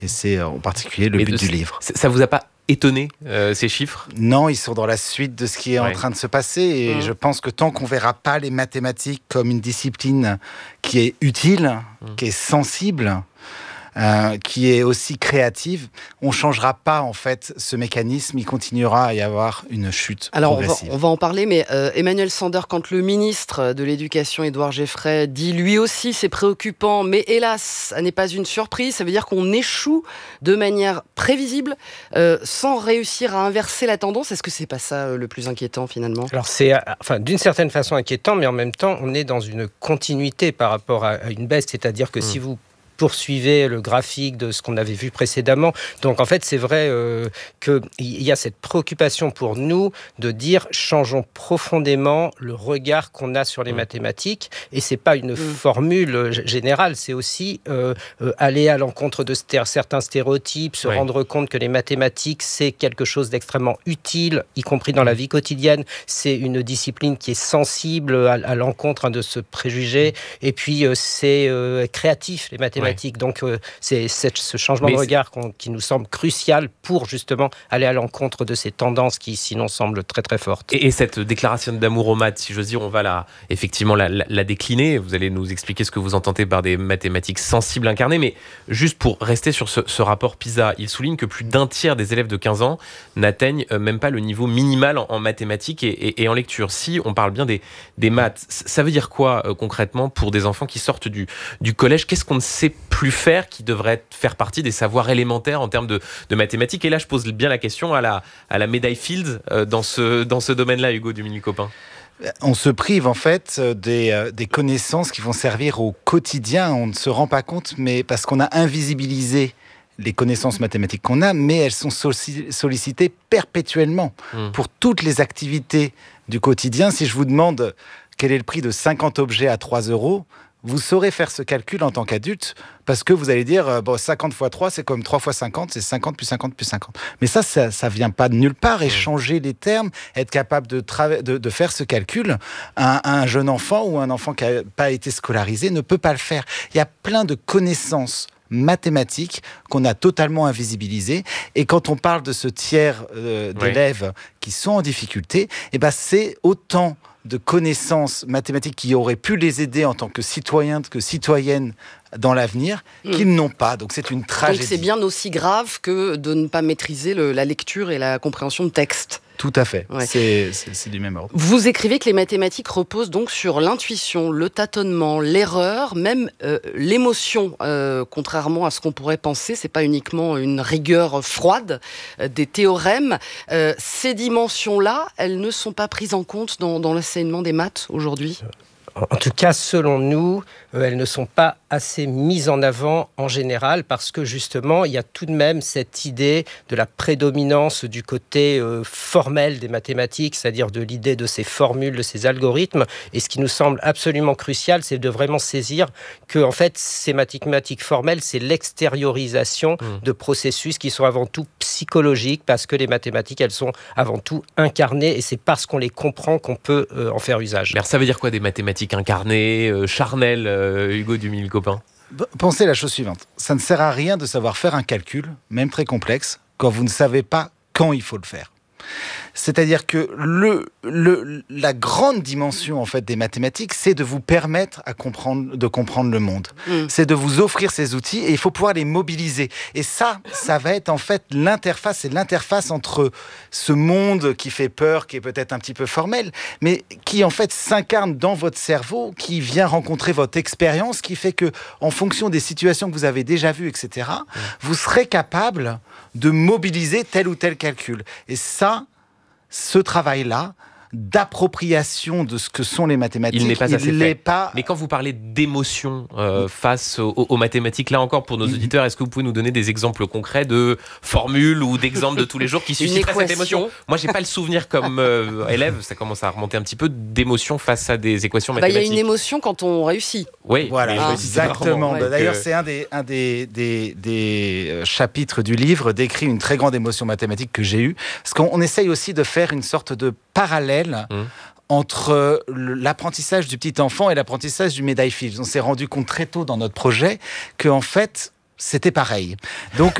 Et c'est en particulier le but du livre. Ça vous a pas étonné, ces chiffres ? Non, ils sont dans la suite de ce qui est en train de se passer. Et je pense que tant qu'on ne verra pas les mathématiques comme une discipline qui est utile, qui est sensible, qui est aussi créative, on ne changera pas en fait ce mécanisme, il continuera à y avoir une chute progressive. On va en parler, mais Emmanuel Sander, quand le ministre de l'Éducation, Édouard Geffray, dit lui aussi c'est préoccupant, mais hélas, ça n'est pas une surprise, ça veut dire qu'on échoue de manière prévisible, sans réussir à inverser la tendance. Est-ce que c'est pas ça le plus inquiétant finalement ? Alors c'est d'une certaine façon inquiétant, mais en même temps, on est dans une continuité par rapport à une baisse, c'est-à-dire que si vous poursuivez le graphique de ce qu'on avait vu précédemment. Donc en fait, c'est vrai qu'il y a cette préoccupation pour nous de dire changeons profondément le regard qu'on a sur les mathématiques. Et c'est pas une formule générale, c'est aussi aller à l'encontre de certains stéréotypes, se rendre compte que les mathématiques, c'est quelque chose d'extrêmement utile, y compris dans la vie quotidienne. C'est une discipline qui est sensible à l'encontre de ce préjugé. Et puis, c'est créatif, les mathématiques. Donc, c'est ce changement de regard qui nous semble crucial pour justement aller à l'encontre de ces tendances qui, sinon, semblent très très fortes. Et cette déclaration d'amour aux maths, si j'ose dire, on va effectivement la décliner. Vous allez nous expliquer ce que vous entendez par des mathématiques sensibles incarnées. Mais juste pour rester sur ce rapport PISA, il souligne que plus d'un tiers des élèves de 15 ans n'atteignent même pas le niveau minimal en mathématiques et en lecture. Si on parle bien des maths, ça veut dire quoi concrètement pour des enfants qui sortent du collège ? Qu'est-ce qu'on ne sait plus faire qui devrait faire partie des savoirs élémentaires en termes de mathématiques ? Et là, je pose bien la question à la médaille Fields dans ce domaine-là, Hugo Duminil-Copin. On se prive en fait des connaissances qui vont servir au quotidien. On ne se rend pas compte, mais parce qu'on a invisibilisé les connaissances mathématiques qu'on a, mais elles sont sollicitées perpétuellement pour toutes les activités du quotidien. Si je vous demande quel est le prix de 50 objets à 3 €, vous saurez faire ce calcul en tant qu'adulte parce que vous allez dire 50 fois 3, c'est comme 3 fois 50, c'est 50 plus 50 plus 50. Mais ça vient pas de nulle part. Échanger les termes, être capable de faire ce calcul, un jeune enfant ou un enfant qui n'a pas été scolarisé ne peut pas le faire. Il y a plein de connaissances mathématiques qu'on a totalement invisibilisées. Et quand on parle de ce tiers d'élèves qui sont en difficulté, c'est autant de connaissances mathématiques qui auraient pu les aider en tant que citoyens, que citoyennes dans l'avenir, qu'ils n'ont pas. Donc c'est une tragédie. Donc c'est bien aussi grave que de ne pas maîtriser la lecture et la compréhension de texte. Tout à fait, c'est du même ordre. Vous écrivez que les mathématiques reposent donc sur l'intuition, le tâtonnement, l'erreur, même l'émotion. Contrairement à ce qu'on pourrait penser, c'est pas uniquement une rigueur froide des théorèmes. Ces dimensions-là, elles ne sont pas prises en compte dans l'enseignement des maths aujourd'hui ? En tout cas, selon nous, elles ne sont pas assez mises en avant en général parce que justement, il y a tout de même cette idée de la prédominance du côté formel des mathématiques, c'est-à-dire de l'idée de ces formules, de ces algorithmes. Et ce qui nous semble absolument crucial, c'est de vraiment saisir que, en fait, ces mathématiques formelles, c'est l'extériorisation de processus qui sont avant tout psychologiques parce que les mathématiques, elles sont avant tout incarnées et c'est parce qu'on les comprend qu'on peut en faire usage. Alors, ça veut dire quoi des mathématiques incarnées, charnelles, Hugo Duminil-Copin ? Pensez la chose suivante. Ça ne sert à rien de savoir faire un calcul, même très complexe, quand vous ne savez pas quand il faut le faire. C'est-à-dire que la grande dimension en fait des mathématiques, c'est de vous permettre de comprendre le monde. C'est de vous offrir ces outils et il faut pouvoir les mobiliser. Et ça va être en fait l'interface. C'est l'interface entre ce monde qui fait peur, qui est peut-être un petit peu formel, mais qui en fait s'incarne dans votre cerveau, qui vient rencontrer votre expérience, qui fait que en fonction des situations que vous avez déjà vues, etc., vous serez capable de mobiliser tel ou tel calcul. Et ça, ce travail-là, d'appropriation de ce que sont les mathématiques, il n'est pas assez fait. Mais quand vous parlez d'émotion face aux mathématiques, là encore pour nos auditeurs, est-ce que vous pouvez nous donner des exemples concrets de formules ou d'exemples de tous les jours qui susciteraient cette émotion ? Moi, j'ai pas le souvenir comme élève, ça commence à remonter un petit peu, d'émotion face à des équations mathématiques. Il y a une émotion quand on réussit. Oui, voilà, exactement. D'ailleurs, c'est un des chapitres du livre décrit une très grande émotion mathématique que j'ai eue, parce qu'on essaye aussi de faire une sorte de parallèle entre l'apprentissage du petit enfant et l'apprentissage du médaille Fields. On s'est rendu compte très tôt dans notre projet que, en fait, c'était pareil. Donc